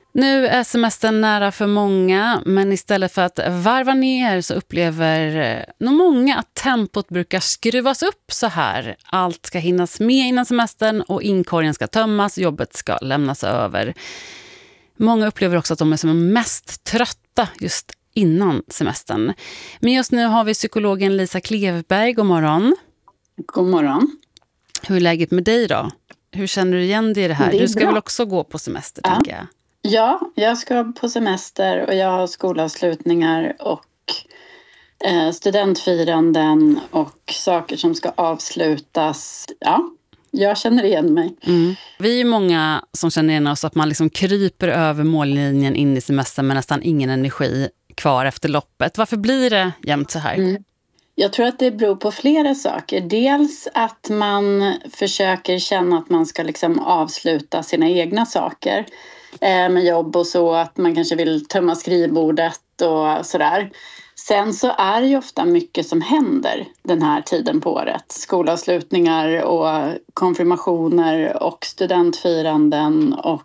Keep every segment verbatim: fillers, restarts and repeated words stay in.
Nu är semestern nära för många, men istället för att varva ner så upplever nog många att tempot brukar skruvas upp så här. Allt ska hinnas med innan semestern och inkorgen ska tömmas, jobbet ska lämnas över. Många upplever också att de är som mest trötta just innan semestern. Men just nu har vi psykologen Lisa Klevberg. God morgon. God morgon. Hur är läget med dig då? Hur känner du igen dig i det här? Det är du ska bra. väl också gå på semester, Ja. tänker jag. Ja, jag ska på semester och jag har skolavslutningar och eh, studentfiranden och saker som ska avslutas. Ja, jag känner igen mig. Mm. Vi är många som känner igen oss att man liksom kryper över mållinjen in i semestern med nästan ingen energi kvar efter loppet. Varför blir det jämt så här? Mm. Jag tror att det beror på flera saker. Dels att man försöker känna att man ska liksom avsluta sina egna saker eh, med jobb och så. Att man kanske vill tömma skrivbordet och sådär. Sen så är det ju ofta mycket som händer den här tiden på året. Skolavslutningar och konfirmationer och studentfiranden och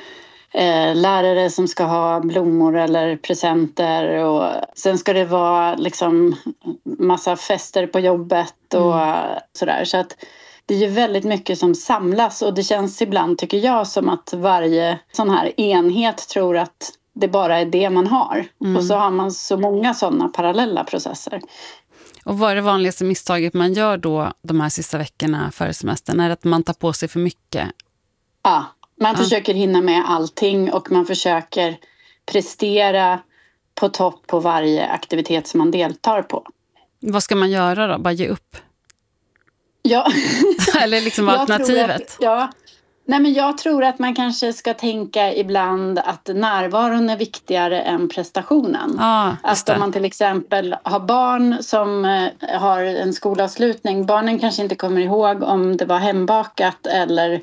Eh, lärare som ska ha blommor eller presenter och sen ska det vara liksom massa fester på jobbet och mm. sådär. Så att det är ju väldigt mycket som samlas och det känns ibland, tycker jag, som att varje sån här enhet tror att det bara är det man har. Mm. Och så har man så många sådana parallella processer. Och vad är det vanligaste misstaget man gör då de här sista veckorna före semestern? Är det att man tar på sig för mycket? Ja. Man Ja. försöker hinna med allting och man försöker prestera på topp på varje aktivitet som man deltar på. Vad ska man göra då? Bara ge upp? Ja. Eller liksom alternativet? Att, ja. Nej, men jag tror att man kanske ska tänka ibland att närvaron är viktigare än prestationen. Ja, att om man till exempel har barn som har en skolavslutning, barnen kanske inte kommer ihåg om det var hembakat eller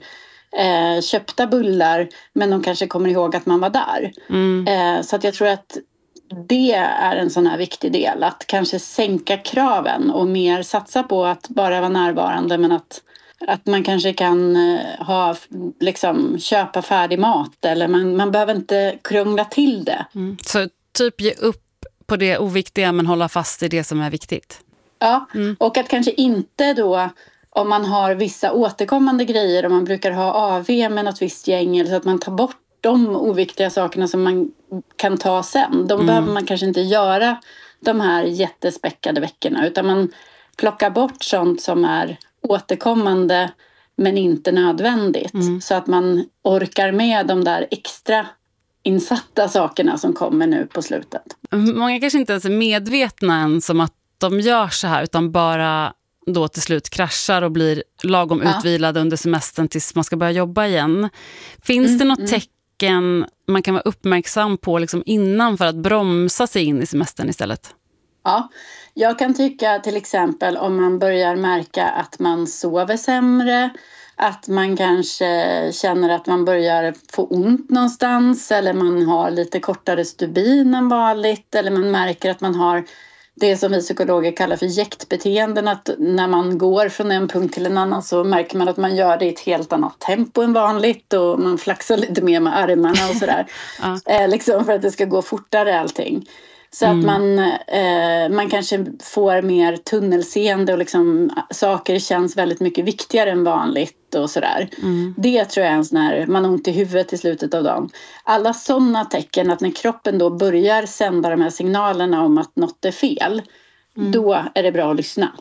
Eh, köpta bullar, men de kanske kommer ihåg att man var där. Mm. Eh, så att jag tror att det är en sån här viktig del, att kanske sänka kraven och mer satsa på att bara vara närvarande, men att, att man kanske kan eh, ha, liksom, köpa färdig mat eller man, man behöver inte krångla till det. Mm. Så typ ge upp på det oviktiga men hålla fast i det som är viktigt. Ja, mm. Och att kanske inte då, om man har vissa återkommande grejer och man brukar ha A V med något visst gäng, eller så att man tar bort de oviktiga sakerna som man kan ta sen. De mm. behöver man kanske inte göra de här jättespäckade veckorna, utan man plockar bort sånt som är återkommande men inte nödvändigt. Mm. Så att man orkar med de där extra insatta sakerna som kommer nu på slutet. Många kanske inte ens är medvetna ens om att de gör så här, utan bara då till slut kraschar och blir lagom ja. utvilade under semestern tills man ska börja jobba igen. Finns mm, det något mm. tecken man kan vara uppmärksam på liksom innan för att bromsa sig in i semestern istället? Ja, jag kan tycka till exempel om man börjar märka att man sover sämre, att man kanske känner att man börjar få ont någonstans, eller man har lite kortare stubin än vanligt, eller man märker att man har det som vi psykologer kallar för jäktbeteenden, att när man går från en punkt till en annan så märker man att man gör det i ett helt annat tempo än vanligt och man flaxar lite mer med armarna och sådär. ja. eh, liksom för att det ska gå fortare allting. Så mm. att man, eh, man kanske får mer tunnelseende och liksom, saker känns väldigt mycket viktigare än vanligt och sådär. Mm. Det tror jag är en sån här, man har ont i huvudet i slutet av dagen. Alla sådana tecken, att när kroppen då börjar sända de här signalerna om att något är fel, mm. då är det bra att lyssna.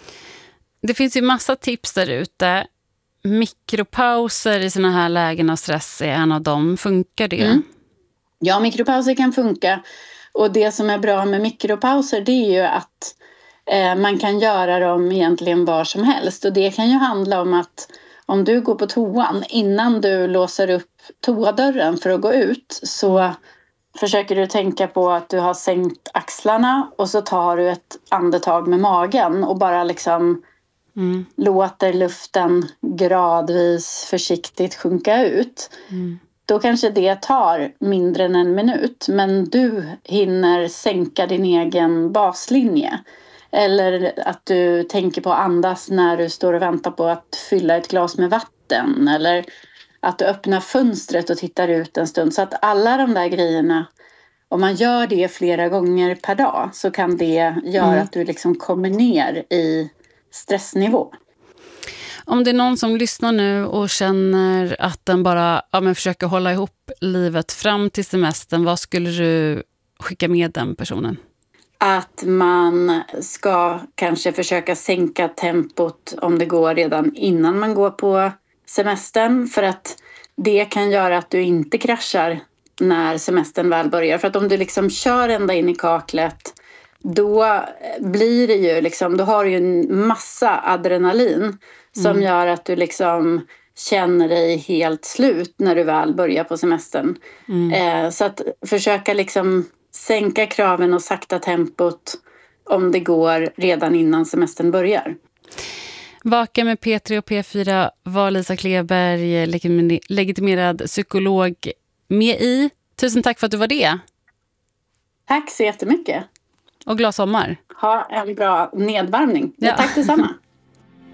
Det finns ju massa tips där ute. Mikropauser i såna här lägen av stress är en av dem. Funkar det? Mm. Ja, mikropauser kan funka. Och det som är bra med mikropauser, det är ju att eh, man kan göra dem egentligen var som helst. Och det kan ju handla om att om du går på toan, innan du låser upp toadörren för att gå ut, så försöker du tänka på att du har sänkt axlarna och så tar du ett andetag med magen och bara liksom mm. låter luften gradvis försiktigt sjunka ut. Mm. Då kanske det tar mindre än en minut, men du hinner sänka din egen baslinje. Eller att du tänker på att andas när du står och väntar på att fylla ett glas med vatten. Eller att du öppnar fönstret och tittar ut en stund. Så att alla de där grejerna, om man gör det flera gånger per dag så kan det göra mm. att du liksom kommer ner i stressnivå. Om det är någon som lyssnar nu och känner att den bara ja, men försöker hålla ihop livet fram till semestern, vad skulle du skicka med den personen? Att man ska kanske försöka sänka tempot om det går redan innan man går på semestern. För att det kan göra att du inte kraschar när semestern väl börjar. För att om du liksom kör ända in i kaklet, då blir det ju liksom, då har du ju en massa adrenalin som mm. gör att du liksom känner dig helt slut när du väl börjar på semestern. Mm. Eh, så att försöka liksom sänka kraven och sakta tempot om det går redan innan semestern börjar. Vaka med P tre och P fyra var Lisa Kleberg, legitimerad psykolog, med i. Tusen tack för att du var det. Tack så jättemycket. Och glad sommar. Ha en bra nedvarvning. Ja. Tack detsamma.